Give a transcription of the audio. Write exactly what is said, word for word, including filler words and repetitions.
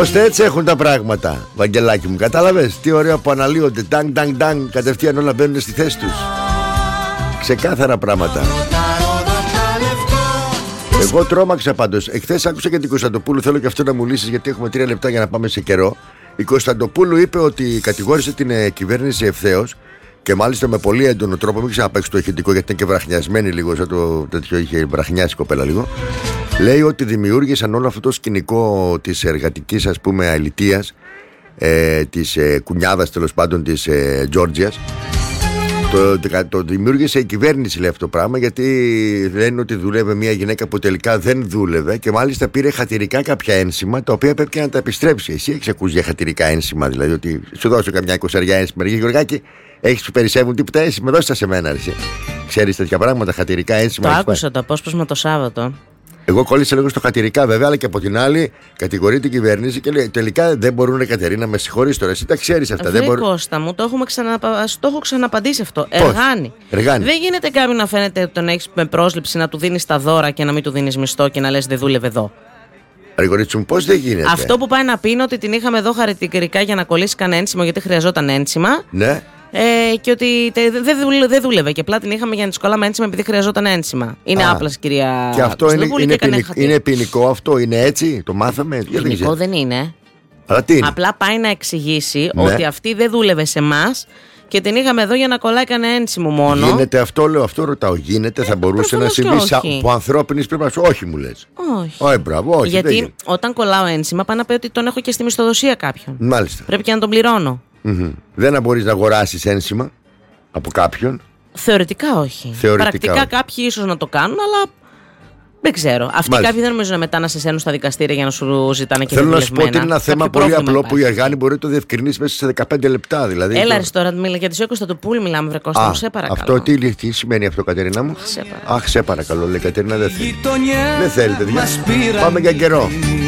Ώστε έτσι έχουν τα πράγματα, Βαγγελάκι μου, κατάλαβες? Τι ωραία που αναλύονται, ντάγκ, ντάγκ, ντάγκ, κατευθείαν όλα μπαίνουν στη θέση τους. Ξεκάθαρα πράγματα. Εγώ τρόμαξα πάντως. Εχθές άκουσα και την Κωνσταντοπούλου. Θέλω και αυτό να μου λύσεις, γιατί έχουμε τρία λεπτά για να πάμε σε καιρό. Η Κωνσταντοπούλου είπε ότι κατηγόρησε την ε, κυβέρνηση ευθέως και μάλιστα με πολύ έντονο τρόπο. Μην ξαναπαίξει το ηχητικό, γιατί είναι και βραχνιασμένη λίγο. Σαν το τέτοιο, είχε βραχνιάσει η κοπέλα λίγο. Λέει ότι δημιούργησαν όλο αυτό το σκηνικό της εργατικής, ας πούμε, αλητείας, ε, της ε, κουνιάδας, τέλος πάντων, της ε, Τζόρτζιας. Το, το, το δημιούργησε η κυβέρνηση, λέει, αυτό το πράγμα, γιατί λένε ότι δούλευε μια γυναίκα που τελικά δεν δούλευε και μάλιστα πήρε χατηρικά κάποια ένσημα, τα οποία πρέπει και να τα επιστρέψει. Εσύ έχεις ακούσει για χατηρικά ένσημα, δηλαδή ότι σου δώσω καμιά εικοσαριά ένσημα? Γεωργάκη, έχεις που περισσεύουν τίποτα ένσημα? Δώσε τα σε μένα, εσύ. Ξέρεις τέτοια πράγματα, χατηρικά ένσημα? Το άκουσα το απόσπασμα το Σάββατο. Εγώ κόλλησα λίγο στο χατηρικά, βέβαια, αλλά και από την άλλη κατηγορεί την κυβέρνηση και λέει τελικά δεν μπορούν, Κατερίνα, με συγχωρείς τώρα, εσύ τα ξέρεις αυτά. Βρε, δεν μπορούν... Κώστα μου, το, έχουμε ξανα... το έχω ξαναπαντήσει αυτό. Εργάνη. Εργάνη. Δεν γίνεται κάποιον να φαίνεται ότι τον έχεις με πρόσληψη να του δίνεις τα δώρα και να μην του δίνεις μισθό και να λες δεν δούλευε εδώ. Αργορίτσι μου, πώς δεν γίνεται? Αυτό που πάει να πει είναι ότι την είχαμε εδώ χαρακτηριστικά για να κολλήσει κανένα ένσημο, γιατί χρειαζόταν ένσημα. Ναι. Ε, και ότι δεν δούλευε, δε δούλευε και απλά την είχαμε για να τη κολλάμε ένσημα επειδή χρειαζόταν ένσημα. Είναι άπλας, κυρία. Και αυτό είναι, είναι, και ποινικ, είναι ποινικό, αυτό είναι έτσι, το μάθαμε? Ποινικό δεν είναι. Αλλά τι είναι? Απλά πάει να εξηγήσει, ναι, ότι αυτή δεν δούλευε σε εμάς και την είχαμε εδώ για να κολλάει κανένα ένσημο μόνο. Γίνεται αυτό, λέω, αυτό ρωτάω. Γίνεται, θα μπορούσε να συμβεί από ανθρώπινη πρέπει να σου? Όχι, μου λες. Όχι. Όχι, μπράβο, όχι. Γιατί όταν κολλάω ένσημα, πάει να πει ότι τον έχω και στη μισθοδοσία κάποιον. Μάλιστα. Πρέπει και να τον πληρώνω. Mm-hmm. Δεν μπορείς να αγοράσεις ένσημα από κάποιον? Θεωρητικά όχι. Θεωρητικά Πρακτικά όχι. κάποιοι ίσως να το κάνουν, αλλά δεν ξέρω. Αυτοί Μάλιστα. κάποιοι δεν νομίζουν μετά να σε σένουν στα δικαστήρια για να σου ζητάνε και θέλω δουλευμένα. να σου πω ότι είναι ένα θέμα πολύ απλό υπάρχει. που η Εργάνη μπορεί να το διευκρινίσει μέσα σε δεκαπέντε λεπτά. Δηλαδή, Έλα, το... ρε τώρα, μιλά για τη ζωή Κωνσταντοπούλου, μιλάμε, βρε Κώστα, μου, σε παρακαλώ. Αυτό τι, τι σημαίνει αυτό, Κατερίνα μου? Σε παρακαλώ. Αχ, σε παρακαλώ, λέει Κατερίνα, δεν θέλει. Δεν θέλει, παιδιά. Πάμε για καιρό.